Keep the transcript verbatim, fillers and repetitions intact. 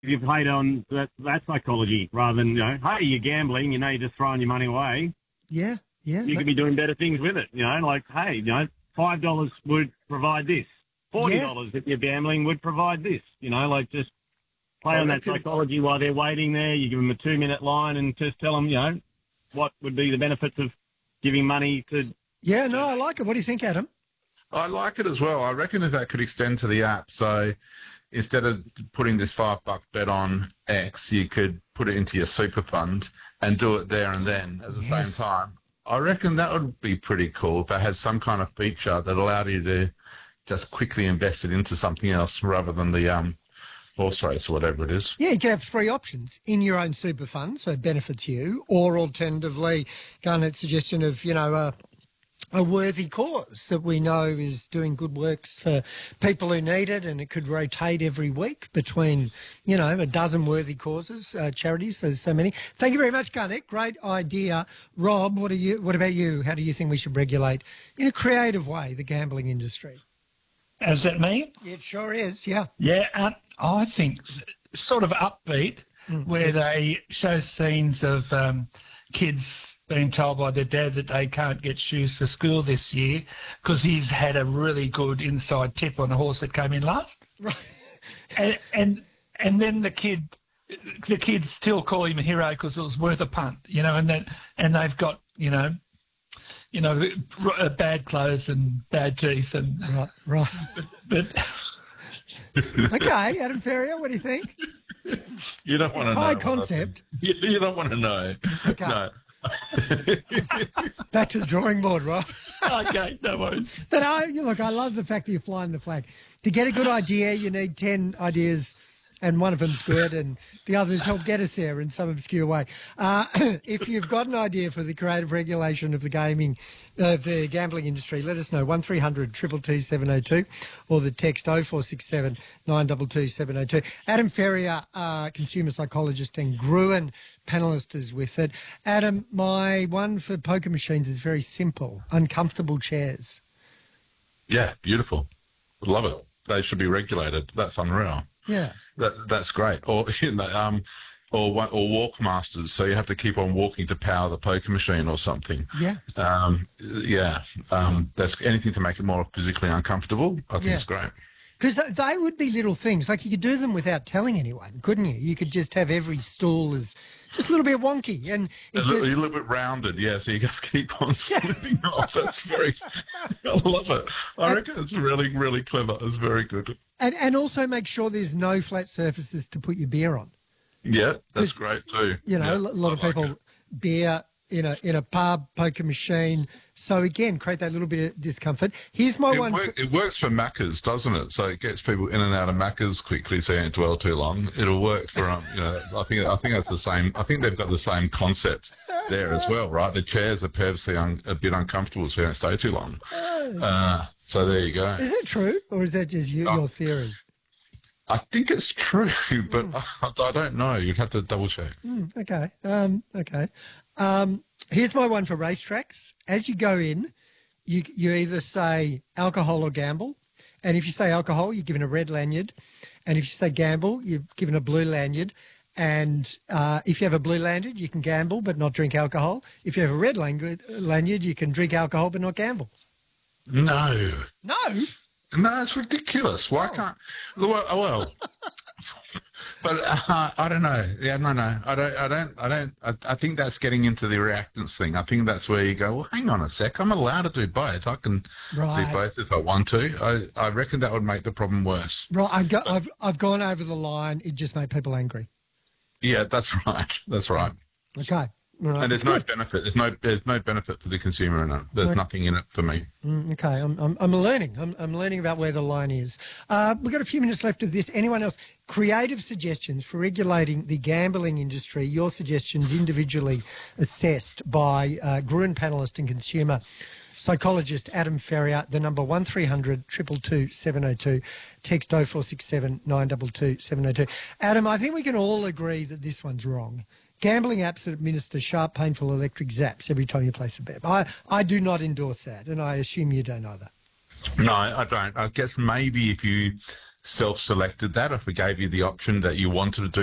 if you played on that, that psychology rather than, you know, hey, you're gambling, you know, you're just throwing your money away. Yeah, yeah. You could be doing better things with it, you know, like, hey, you know, five dollars would provide this. forty dollars yeah. if you're gambling would provide this, you know, like just play on that psychology while they're waiting there. You give them a two-minute line and just tell them, you know, what would be the benefits of giving money to... Yeah, no, I like it. What do you think, Adam? I like it as well. I reckon if that could extend to the app, so instead of putting this five buck bet on X, you could put it into your super fund and do it there and then at the yes. same time. I reckon that would be pretty cool if it had some kind of feature that allowed you to just quickly invest it into something else rather than the um, horse race or whatever it is. Yeah, you can have three options in your own super fund, so it benefits you, or alternatively, Garnett's suggestion of, you know, uh, a worthy cause that we know is doing good works for people who need it, and it could rotate every week between, you know, a dozen worthy causes, uh, charities. There's so many. Thank you very much, Garnett. Great idea. Rob, what are you? What about you? How do you think we should regulate in a creative way the gambling industry? Is that me? It sure is, yeah. Yeah, uh, I think sort of upbeat, mm. where they show scenes of um, kids being told by their dad that they can't get shoes for school this year because he's had a really good inside tip on a horse that came in last. Right. and, and and then the kid, the kids still call him a hero because it was worth a punt, you know, and then and they've got, you know, you know, bad clothes and bad teeth and right, right. But, but okay, Adam Ferrier, what do you think? You don't want it's to know. High concept. You, you don't want to know. Okay. No. Back to the drawing board, Rob. Okay, no worries. But I, look, I love the fact that you're flying the flag. To get a good idea, you need ten ideas, and one of them's good, and the others help get us there in some obscure way. Uh, if you've got an idea for the creative regulation of the gaming, of the gambling industry, let us know. one three hundred two two two seven oh two or the text oh four six seven nine two two seven oh two. Adam Ferrier, uh, consumer psychologist, and Gruen panellist is with it. Adam, my one for poker machines is very simple. Uncomfortable chairs. Yeah, beautiful. Love it. They should be regulated. That's unreal. Yeah. That that's great. Or you know, um or or walk masters, so you have to keep on walking to power the poker machine or something. Yeah. Um yeah. Um that's anything to make it more physically uncomfortable, I think yeah. it's great. Because they would be little things. Like you could do them without telling anyone, couldn't you? You could just have every stool as just a little bit wonky. and it a, just... little, a little bit rounded, yeah, so you just keep on slipping off. That's very, I love it. I and, reckon it's really, really clever. It's very good. And, and also make sure there's no flat surfaces to put your beer on. Yeah, that's great too. You know, yeah, a lot I of people, like beer in a in a pub, poker machine. So again, create that little bit of discomfort. Here's my it one. Work, for... It works for Macca's, doesn't it? So it gets people in and out of Macca's quickly, so you don't dwell too long. It'll work for um, you know. I think I think that's the same. I think they've got the same concept there as well, right? The chairs are purposely un, a bit uncomfortable, so you don't stay too long. Uh, so there you go. Is it true, or is that just you, oh. your theory? I think it's true, but mm. I, I don't know. You'd have to double check. Mm, okay. Um, okay. Um, here's my one for racetracks. As you go in, you you either say alcohol or gamble. And if you say alcohol, you're given a red lanyard. And if you say gamble, you're given a blue lanyard. And uh, if you have a blue lanyard, you can gamble but not drink alcohol. If you have a red lanyard, lanyard you can drink alcohol but not gamble. No. No? No, it's ridiculous. Why oh. can't... Well, well but uh, I don't know. Yeah, no, no. I don't, I don't, I don't... I, I think that's getting into the reactance thing. I think that's where you go, well, hang on a sec. I'm allowed to do both. I can right. do both if I want to. I, I reckon that would make the problem worse. Right. I go, I've, I've gone over the line. It just made people angry. Yeah, that's right. That's right. Okay. Right. And there's no benefit. There's no there's no benefit for the consumer in it. There's right. nothing in it for me. Mm, okay, I'm I'm, I'm learning. I'm, I'm learning about where the line is. Uh, we've got a few minutes left of this. Anyone else? Creative suggestions for regulating the gambling industry. Your suggestions individually assessed by uh, Gruen panellist and consumer psychologist Adam Ferrier. The number one three hundred two two two seven oh two. Text oh four six seven nine two two seven oh two. Adam, I think we can all agree that this one's wrong. Gambling apps that administer sharp, painful electric zaps every time you place a bet. I, I do not endorse that, and I assume you don't either. No, I don't. I guess maybe if you self-selected that, if we gave you the option that you wanted to do